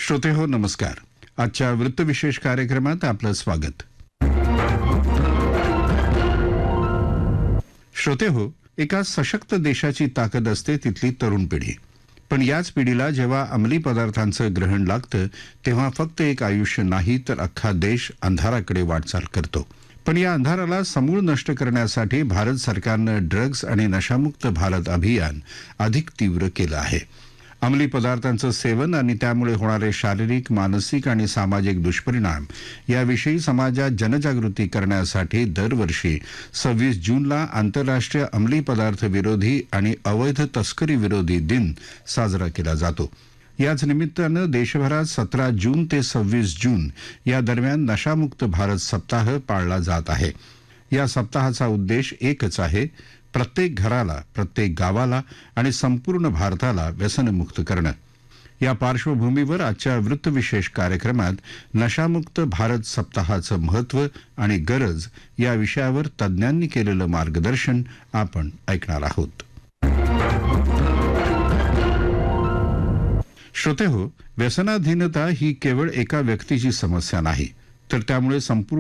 श्रोतेहो नमस्कार. आजच्या वृत्तविशेष कार्यक्रमात आपलं स्वागत. श्रोतेहो, एका सशक्त देशाची ताकद असते तिथली तरुण पिढी. पण याच पिढीला जेव्हा अंमली पदार्थांचं ग्रहण लागतं तेव्हा फक्त एक आयुष्य नाही तर अख्खा देश अंधाराकडे वाटचाल करतो. पण या अंधाराला समूळ नष्ट करण्यासाठी भारत सरकारनं ड्रग्ज आणि नशामुक्त भारत अभियान अधिक तीव्र केलं आहे. अंमली पदार्थांचं सेवन आणि त्यामुळे होणारे शारीरिक, मानसिक आणि सामाजिक दुष्परिणाम याविषयी समाजात जनजागृती करण्यासाठी दरवर्षी 26 जूनला आंतरराष्ट्रीय अंमली पदार्थ विरोधी आणि अवैध तस्करी विरोधी दिन साजरा केला जातो. याच निमित्तानं देशभरात 17 जून ते 26 जून या दरम्यान नशामुक्त भारत सप्ताह पाळला जात आहे. या सप्ताहाचा उद्देश एकच आहे, प्रत्येक घराला, प्रत्येक गावाला आणि संपूर्ण भारताला व्यसनमुक्त करणं. या पार्श्वभूमीवर आजच्या वृत्तविशेष कार्यक्रमात नशामुक्त भारत सप्ताहाचं महत्त्व आणि गरज या विषयावर तज्ज्ञांनी केलेलं मार्गदर्शन आपण ऐकणार आहोत. श्रोतेहो, व्यसनाधीनता ही केवळ एका व्यक्तीची समस्या नाही, तर त्यामुळे संपूर्ण